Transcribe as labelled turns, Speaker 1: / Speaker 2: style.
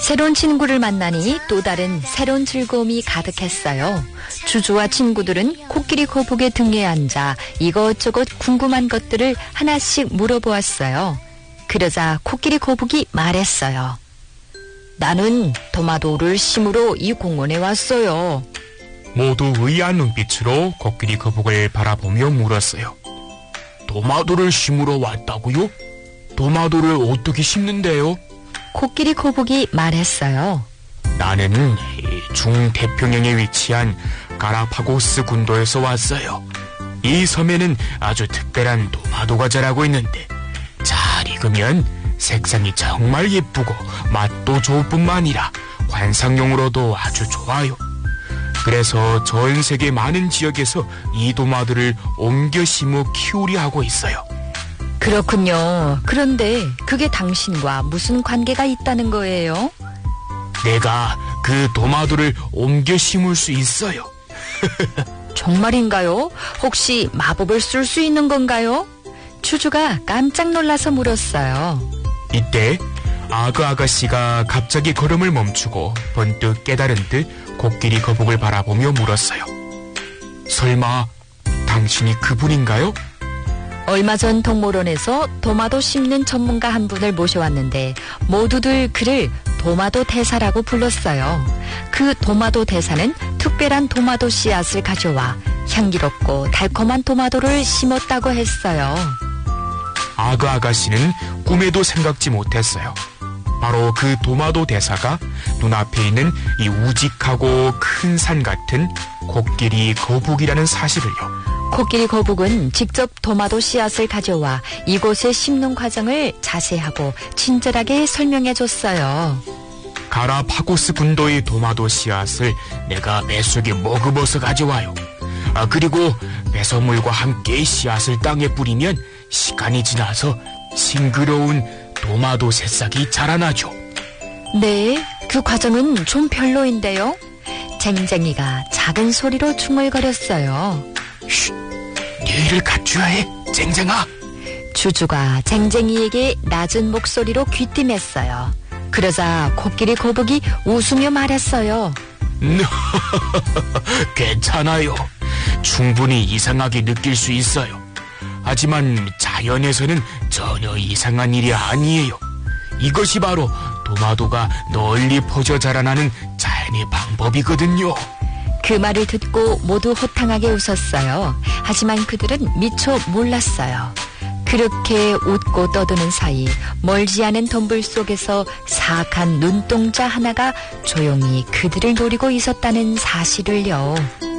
Speaker 1: 새로운 친구를 만나니 또 다른 새로운 즐거움이 가득했어요. 주주와 친구들은 코끼리 거북의 등에 앉아 이것저것 궁금한 것들을 하나씩 물어보았어요. 그러자 코끼리 거북이 말했어요. 나는 토마토를 심으러 이 공원에 왔어요.
Speaker 2: 모두 의아한 눈빛으로 코끼리 거북을 바라보며 물었어요. 토마토를 심으러 왔다고요? 토마토를 어떻게 심는데요?
Speaker 1: 코끼리 거북이 말했어요.
Speaker 2: 나는 중태평양에 위치한 가라파고스 군도에서 왔어요. 이 섬에는 아주 특별한 토마토가 자라고 있는데 잘 익으면 색상이 정말 예쁘고 맛도 좋을 뿐만 아니라 관상용으로도 아주 좋아요. 그래서 전 세계 많은 지역에서 이 토마토를 옮겨 심어 키우려 하고 있어요.
Speaker 1: 그렇군요. 그런데 그게 당신과 무슨 관계가 있다는 거예요?
Speaker 2: 내가 그 토마토를 옮겨 심을 수 있어요.
Speaker 1: 정말인가요? 혹시 마법을 쓸 수 있는 건가요? 주주가 깜짝 놀라서 물었어요.
Speaker 2: 이때 아가씨가 갑자기 걸음을 멈추고 번뜩 깨달은 듯 코끼리 거북을 바라보며 물었어요. 설마 당신이 그분인가요?
Speaker 1: 얼마 전 동물원에서 토마토 심는 전문가 한 분을 모셔왔는데 모두들 그를 토마토 대사라고 불렀어요. 그 토마토 대사는 특별한 토마토 씨앗을 가져와 향기롭고 달콤한 토마토를 심었다고 했어요.
Speaker 2: 아가씨는 꿈에도 생각지 못했어요. 바로 그 토마토 대사가 눈앞에 있는 이 우직하고 큰 산 같은 코끼리 거북이라는 사실을요.
Speaker 1: 코끼리 거북은 직접 토마토 씨앗을 가져와 이곳에 심는 과정을 자세하고 친절하게 설명해줬어요.
Speaker 2: 가라파고스 군도의 토마토 씨앗을 내가 뱃속에 머금어서 가져와요. 그리고 배설물과 함께 씨앗을 땅에 뿌리면 시간이 지나서 싱그러운 토마토 새싹이 자라나죠.
Speaker 1: 네, 그 과정은 좀 별로인데요. 쟁쟁이가 작은 소리로 중얼거렸어요.
Speaker 2: 쉿, 예의를 갖춰야 해, 쟁쟁아.
Speaker 1: 주주가 쟁쟁이에게 낮은 목소리로 귀띔했어요. 그러자 코끼리 거북이 웃으며 말했어요.
Speaker 2: 괜찮아요. 충분히 이상하게 느낄 수 있어요. 하지만 자연에서는 전혀 이상한 일이 아니에요. 이것이 바로 토마토가 널리 퍼져 자라나는 자연의 방법이거든요.
Speaker 1: 그 말을 듣고 모두 호탕하게 웃었어요. 하지만 그들은 미처 몰랐어요. 그렇게 웃고 떠드는 사이 멀지 않은 덤불 속에서 사악한 눈동자 하나가 조용히 그들을 노리고 있었다는 사실을요.